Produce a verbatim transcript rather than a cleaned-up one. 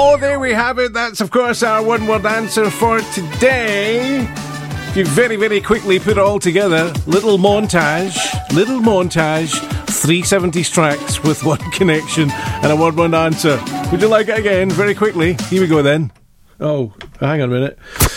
Oh, there we have it. That's, of course, our one-word answer for today. If you very, very quickly put it all together, little montage, little montage, three seventies tracks with one connection and a one-word answer. Would you like it again, very quickly? Here we go then. Oh, hang on a minute.